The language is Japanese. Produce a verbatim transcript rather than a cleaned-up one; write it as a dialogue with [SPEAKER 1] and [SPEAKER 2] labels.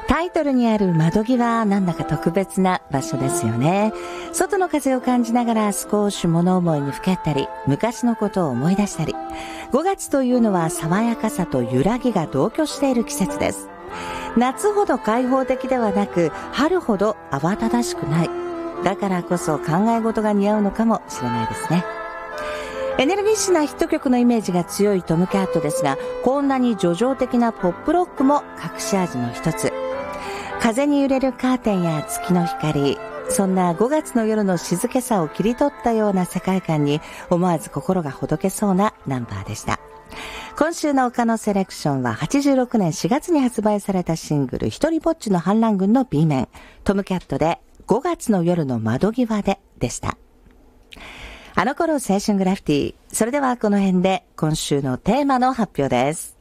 [SPEAKER 1] タイトルにある窓際、なんだか特別な場所ですよね。外の風を感じながら少し物思いにふけったり、昔のことを思い出したり。ごがつというのは爽やかさと揺らぎが同居している季節です。夏ほど開放的ではなく、春ほど慌ただしくない。だからこそ考え事が似合うのかもしれないですね。エネルギッシュなヒット曲のイメージが強いトムキャットですが、こんなに叙情的なポップロックも隠し味の一つ。風に揺れるカーテンや月の光、そんなごがつの夜の静けさを切り取ったような世界観に思わず心がほどけそうなナンバーでした。今週の岡野セレクションははちじゅうろくねんしがつに発売されたシングルひとりぼっちの反乱軍の B 面、トムキャットでごがつの夜の窓際ででした。あの頃青春グラフィティ。それではこの辺で今週のテーマの発表です。